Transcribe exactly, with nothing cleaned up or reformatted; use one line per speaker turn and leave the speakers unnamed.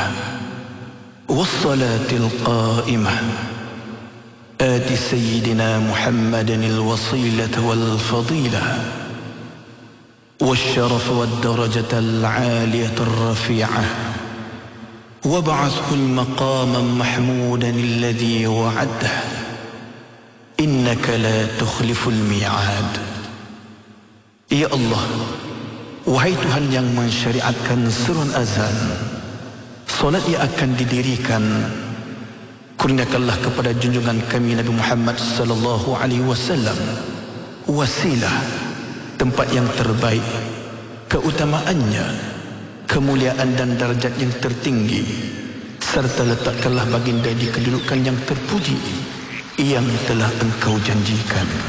والصلاة القائمة آت سيدنا محمدا الوصيلة والفضيلة والشرف والدرجة العالية الرفيعة وابعثه المقام محمودا الذي وعده إنك لا تخلف الميعاد. Ya Allah, wahai Tuhan yang mensyariatkan seruan azan, solat yang akan didirikan, kurniakanlah kepada junjungan kami Nabi Muhammad sallallahu alaihi wasallam wasilah, tempat yang terbaik, keutamaannya, kemuliaan dan darjat yang tertinggi, serta letakkanlah baginda di kedudukan yang terpuji yang telah engkau janjikan.